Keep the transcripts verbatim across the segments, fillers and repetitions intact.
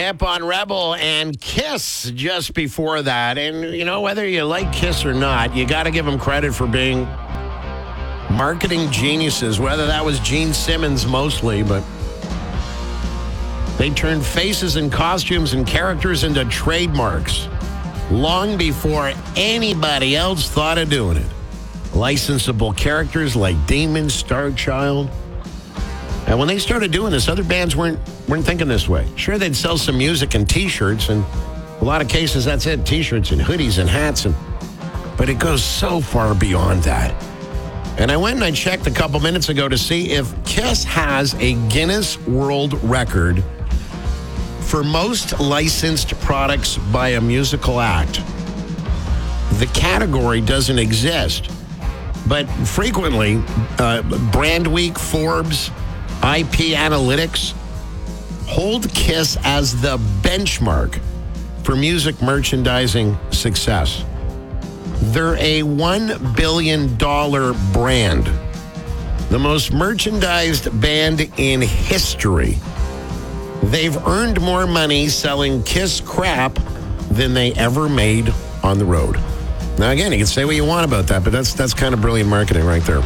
Hip on Rebel, and Kiss just before that. And, you know, whether you like Kiss or not, you got to give them credit for being marketing geniuses, whether that was Gene Simmons mostly, but they turned faces and costumes and characters into trademarks long before anybody else thought of doing it. Licensable characters like Damon, Starchild. And when they started doing this, other bands weren't weren't thinking this way. Sure, they'd sell some music and T-shirts, and a lot of cases, that's it, T-shirts and hoodies and hats, and but it goes so far beyond that. And I went and I checked a couple minutes ago to see if Kiss has a Guinness World Record for most licensed products by a musical act. The category doesn't exist, but frequently, uh, Brand Week, Forbes, I P Analytics hold Kiss as the benchmark for music merchandising success. They're a one billion dollars brand, the most merchandised band in history. They've earned more money selling Kiss crap than they ever made on the road. Now, again, you can say what you want about that, but that's that's kind of brilliant marketing right there.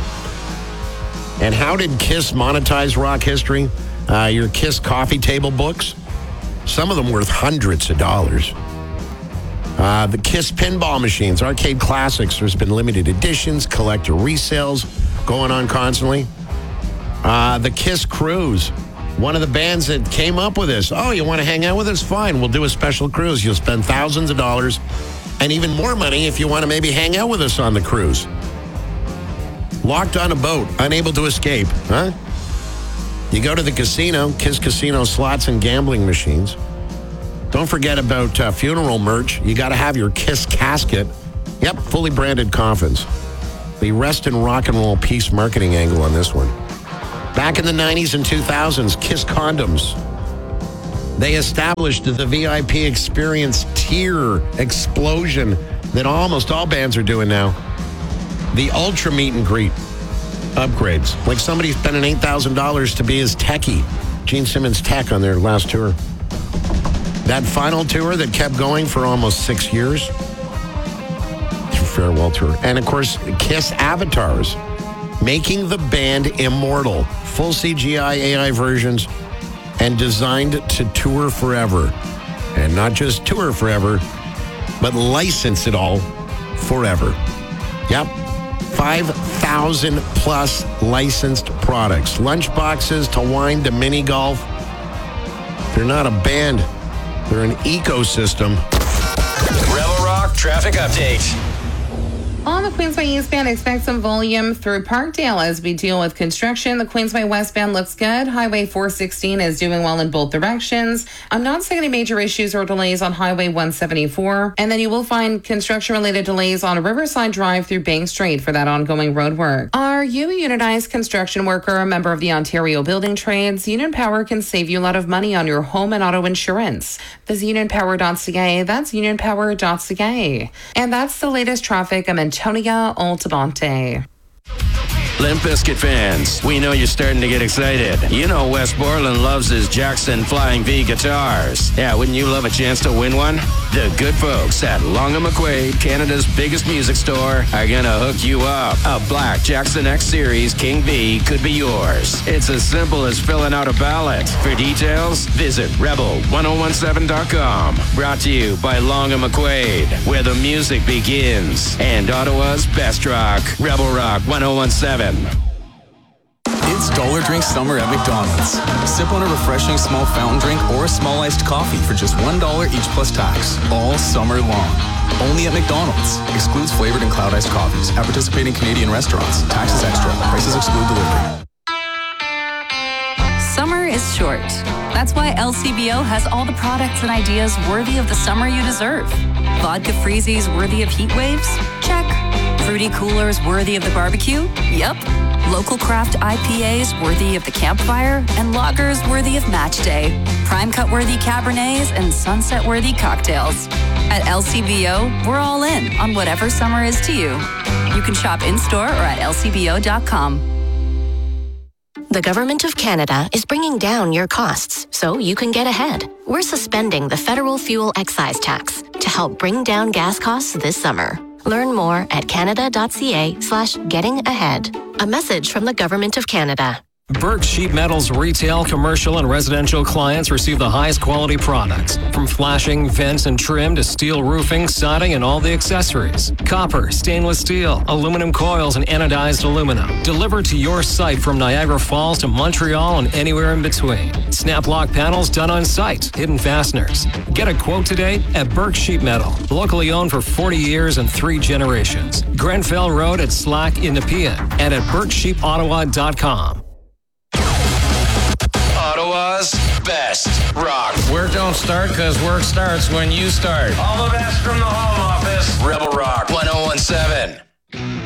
And how did Kiss monetize rock history? Uh, your Kiss coffee table books, some of them worth hundreds of dollars. Uh, the Kiss pinball machines, arcade classics, there's been limited editions, collector resales going on constantly. Uh, the Kiss Cruise, one of the bands that came up with this. Oh, you want to hang out with us? Fine, we'll do a special cruise. You'll spend thousands of dollars and even more money if you want to maybe hang out with us on the cruise. Locked on a boat, unable to escape, huh? You go to the casino, Kiss Casino slots and gambling machines. Don't forget about uh, funeral merch. You got to have your Kiss casket. Yep, fully branded coffins. The rest in rock and roll peace marketing angle on this one. Back in the nineties and two thousands, Kiss condoms. They established the V I P experience tier explosion that almost all bands are doing now. The ultra meet and greet upgrades. Like somebody spending eight thousand dollars to be his techie. Gene Simmons tech on their last tour. That final tour that kept going for almost six years. Farewell tour. And of course, Kiss avatars. Making the band immortal. Full C G I, A I versions. And designed to tour forever. And not just tour forever, but license it all forever. Yep. five thousand plus licensed products. Lunchboxes to wine to mini golf. They're not a band. They're an ecosystem. Rebel Rock Traffic Update. On the Queensway eastbound, expect some volume through Parkdale as we deal with construction. The Queensway westbound looks good. Highway four sixteen is doing well in both directions. I'm not seeing any major issues or delays on Highway one seventy-four. And then you will find construction-related delays on Riverside Drive through Bank Street for that ongoing road work. Are you a unionized construction worker, a member of the Ontario Building Trades? Union Power can save you a lot of money on your home and auto insurance. Visit union power dot c a. That's union power dot c a. And that's the latest traffic. I'm Antonia Altamonte. Limp Bizkit fans, we know you're starting to get excited. You know Wes Borland loves his Jackson Flying V guitars. Yeah, wouldn't you love a chance to win one? The good folks at Long and McQuaid, Canada's biggest music store, are gonna hook you up. A black Jackson X Series King V could be yours. It's as simple as filling out a ballot. For details, visit rebel one oh one seven dot com. Brought to you by Long and McQuaid, where the music begins. And Ottawa's best rock, Rebel Rock one oh one seven. It's Dollar Drink Summer at McDonald's. Sip on a refreshing small fountain drink or a small iced coffee for just one dollar each plus tax, all summer long. Only at McDonald's. Excludes flavored and cloud iced coffees. At participating Canadian restaurants. Taxes extra. Prices exclude delivery. Summer is short. That's why L C B O has all the products and ideas worthy of the summer you deserve. Vodka freezies worthy of heat waves? Check. Fruity coolers worthy of the barbecue? Yep. Local craft I P As worthy of the campfire? And lagers worthy of match day. Prime cut worthy Cabernets and sunset worthy cocktails. At L C B O, we're all in on whatever summer is to you. You can shop in-store or at L C B O dot com. The Government of Canada is bringing down your costs so you can get ahead. We're suspending the federal fuel excise tax to help bring down gas costs this summer. Learn more at canada.ca slash getting ahead. A message from the Government of Canada. Burke Sheet Metal's retail, commercial, and residential clients receive the highest quality products, from flashing, vents, and trim to steel roofing, siding, and all the accessories. Copper, stainless steel, aluminum coils, and anodized aluminum. Delivered to your site from Niagara Falls to Montreal and anywhere in between. Snap lock panels done on site. Hidden fasteners. Get a quote today at Burke Sheet Metal. Locally owned for forty years and three generations. Grenfell Road at Slack in Nepean and at burke sheep ottawa dot com. Ottawa's best rock. Work don't start because work starts when you start. All the best from the home office. Rebel Rock one oh one seven.